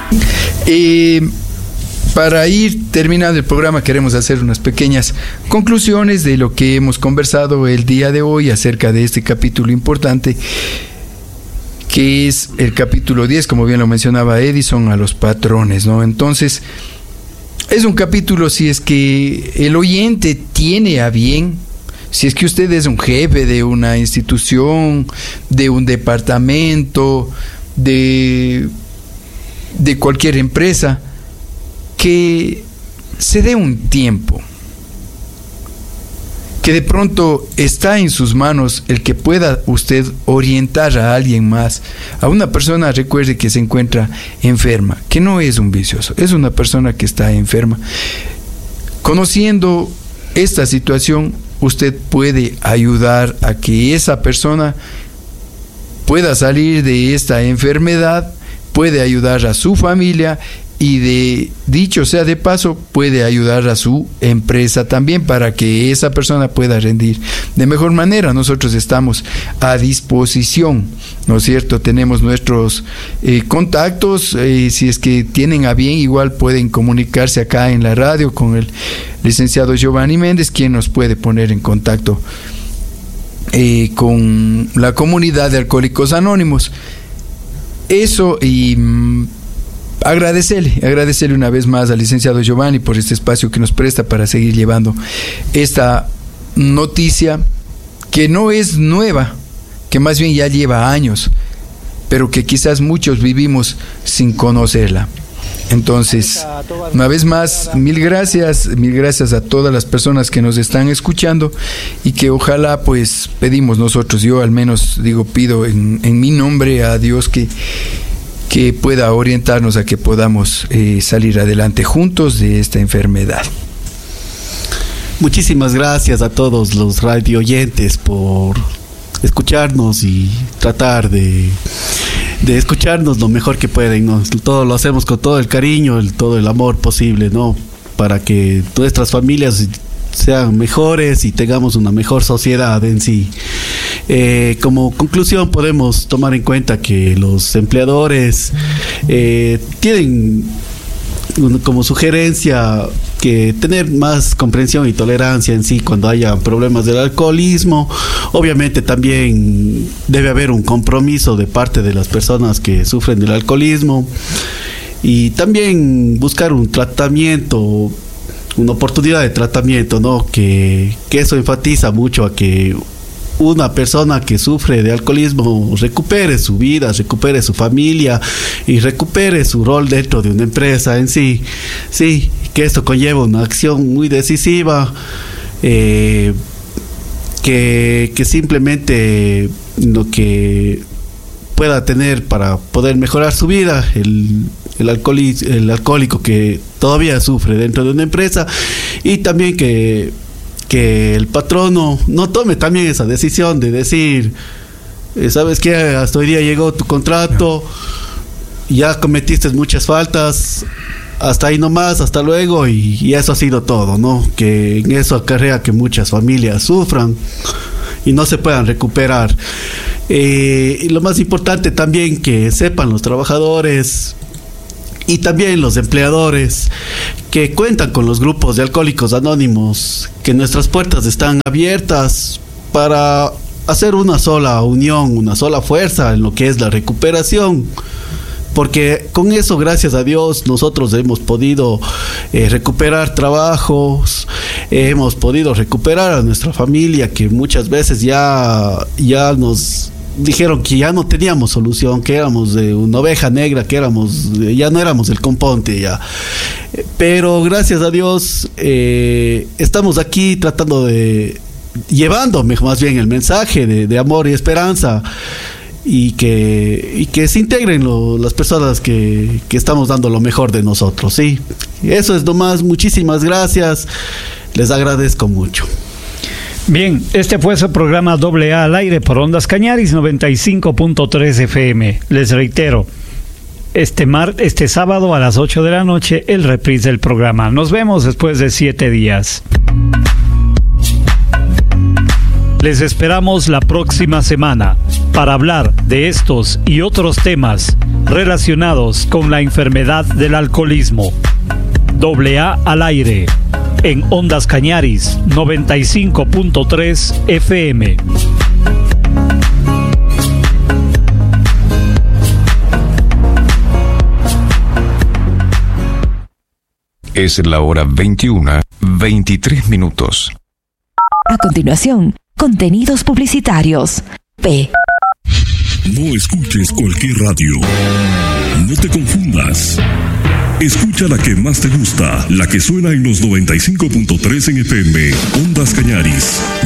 Para ir terminando el programa, queremos hacer unas pequeñas conclusiones de lo que hemos conversado el día de hoy acerca de este capítulo importante, que es el capítulo 10, como bien lo mencionaba Edison, a los patrones, ¿no? Entonces, es un capítulo, si es que el oyente tiene a bien, si es que usted es un jefe de una institución, de un departamento, de cualquier empresa, que se dé un tiempo, que de pronto está en sus manos el que pueda usted orientar a alguien más, a una persona, recuerde, que se encuentra enferma, que no es un vicioso, es una persona que está enferma. Conociendo esta situación, usted puede ayudar a que esa persona pueda salir de esta enfermedad, puede ayudar a su familia y, dicho sea de paso, puede ayudar a su empresa también para que esa persona pueda rendir de mejor manera. Nosotros estamos a disposición, ¿no es cierto? Tenemos nuestros contactos, si es que tienen a bien, igual pueden comunicarse acá en la radio con el licenciado Giovanni Méndez, quien nos puede poner en contacto con la comunidad de Alcohólicos Anónimos. Eso, y agradecerle una vez más al licenciado Giovanni por este espacio que nos presta para seguir llevando esta noticia que no es nueva, que más bien ya lleva años, pero que quizás muchos vivimos sin conocerla. Entonces, una vez más, mil gracias a todas las personas que nos están escuchando, y que ojalá, pues pedimos nosotros, yo al menos pido en mi nombre a Dios que pueda orientarnos a que podamos salir adelante juntos de esta enfermedad. Muchísimas gracias a todos los radio oyentes por escucharnos y tratar de escucharnos lo mejor que pueden, ¿no? Todo lo hacemos con todo el cariño, todo el amor posible, ¿no? Para que nuestras familias sean mejores y tengamos una mejor sociedad en sí. Como conclusión, podemos tomar en cuenta que los empleadores tienen como sugerencia que tener más comprensión y tolerancia en sí cuando haya problemas del alcoholismo. Obviamente también debe haber un compromiso de parte de las personas que sufren del alcoholismo, y también buscar un tratamiento, una oportunidad de tratamiento, ¿no? Que eso enfatiza mucho a que una persona que sufre de alcoholismo recupere su vida, recupere su familia y recupere su rol dentro de una empresa en sí. Sí, que esto conlleva una acción muy decisiva, que simplemente lo que pueda tener para poder mejorar su vida el alcohólico que todavía sufre dentro de una empresa, y también que el patrono no tome también esa decisión de decir, ¿sabes qué? Hasta hoy día llegó tu contrato, ya cometiste muchas faltas, hasta ahí nomás, hasta luego, y eso ha sido todo, ¿no? Que en eso acarrea que muchas familias sufran y no se puedan recuperar. Y lo más importante también, que sepan los trabajadores y también los empleadores que cuentan con los grupos de Alcohólicos Anónimos, que nuestras puertas están abiertas para hacer una sola unión, una sola fuerza en lo que es la recuperación, porque con eso, gracias a Dios, nosotros hemos podido recuperar trabajos, hemos podido recuperar a nuestra familia, que muchas veces ya nos dijeron que ya no teníamos solución, que éramos de una oveja negra, que ya no éramos el componte ya. Pero gracias a Dios estamos aquí llevando más bien el mensaje de amor y esperanza, y que se integren las personas que estamos dando lo mejor de nosotros, ¿sí? Eso es nomás. Muchísimas gracias, les agradezco mucho. Bien, este fue su programa AA al aire por Ondas Cañaris 95.3 FM. Les reitero, este sábado a las 8 de la noche, el reprise del programa. Nos vemos después de 7 días. Les esperamos la próxima semana para hablar de estos y otros temas relacionados con la enfermedad del alcoholismo. AA al aire en Ondas Cañaris 95.3 FM. Es la hora 21:23. A continuación, contenidos publicitarios. P. No escuches cualquier radio. No te confundas. Escucha la que más te gusta, la que suena en los 95.3 en FM. Ondas Cañaris